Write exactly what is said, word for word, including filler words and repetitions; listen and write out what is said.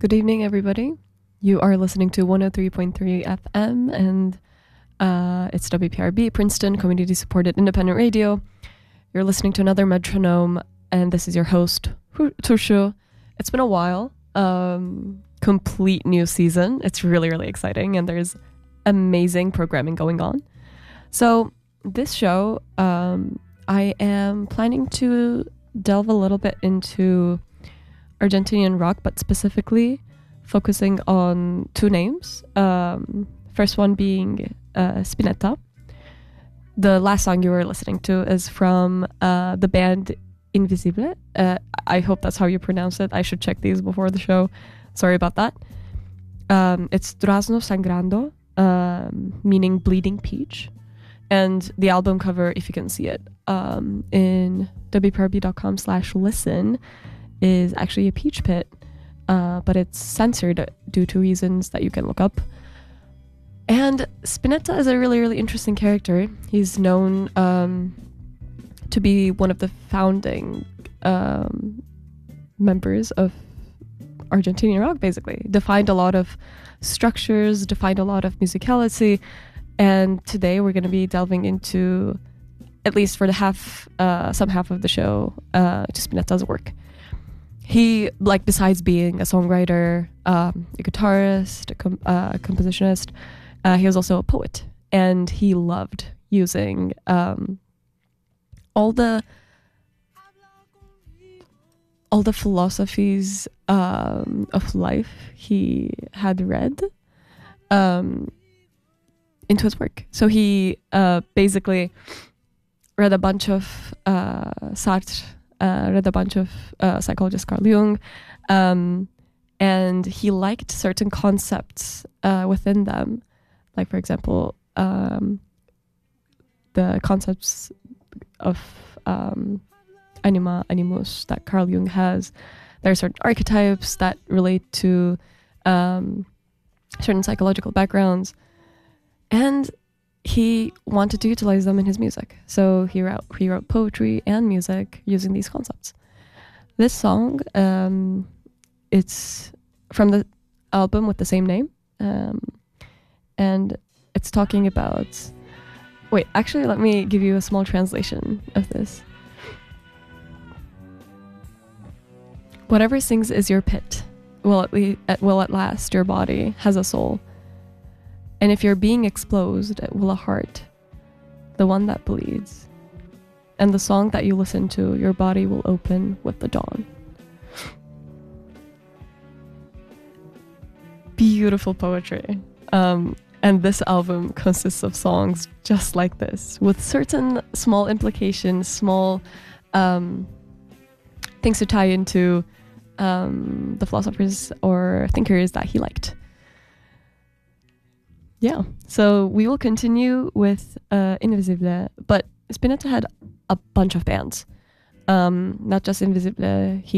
Good evening, everybody. You are listening to one oh three point three F M, and uh, it's W P R B, Princeton, community-supported independent radio. You're listening to another Metronome, and this is your host, Turshu. It's been a while. Um, complete new season. It's really, really exciting, and there's amazing programming going on. So this show, um, I am planning to delve a little bit into Argentinian rock, but specifically focusing on two names. Um, first one being uh, Spinetta. The last song you were listening to is from uh, the band Invisible. Uh, I hope that's how you pronounce it. I should check these before the show. Sorry about that. Um, it's Durazno Sangrando, um, meaning bleeding peach. And the album cover, if you can see it, um, in wprb.com slash listen, is actually a peach pit, uh, but it's censored due to reasons that you can look up. And Spinetta is a really, really interesting character. He's known um, to be one of the founding um, members of Argentinian rock, basically. Defined a lot of structures, defined a lot of musicality, and today we're going to be delving into, at least for the half, uh, some half of the show, uh, to Spinetta's work. He, like, besides being a songwriter, um, a guitarist, a com- uh, compositionist, uh, he was also a poet, and he loved using um, all the all the philosophies um, of life he had read um, into his work. So he uh, basically read a bunch of uh, Sartre. Uh, read a bunch of uh, psychologist Carl Jung, um, and he liked certain concepts uh, within them, like, for example, um, the concepts of um, anima, animus that Carl Jung has. There are certain archetypes that relate to um, certain psychological backgrounds, and he wanted to utilize them in his music. So he wrote, he wrote poetry and music using these concepts. This song, um, it's from the album with the same name. Um, and it's talking about... Wait, actually, let me give you a small translation of this. Whatever sings is your pit. Will at, le- at, will at last your body has a soul. And if you're being exposed, it will a heart, the one that bleeds. And the song that you listen to, your body will open with the dawn. Beautiful poetry. Um, and this album consists of songs just like this, with certain small implications, small um, things to tie into um, the philosophers or thinkers that he liked. Yeah, so we will continue with uh, Invisible, but Spinetta had a bunch of bands. Um, not just Invisible, he